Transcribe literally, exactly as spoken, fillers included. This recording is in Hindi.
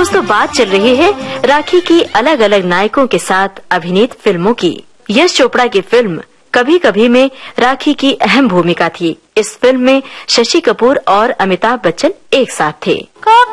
दोस्तों, बात चल रही है राखी की अलग अलग नायकों के साथ अभिनीत फिल्मों की। यश चोपड़ा की फिल्म कभी कभी में राखी की अहम भूमिका थी। इस फिल्म में शशि कपूर और अमिताभ बच्चन एक साथ थे।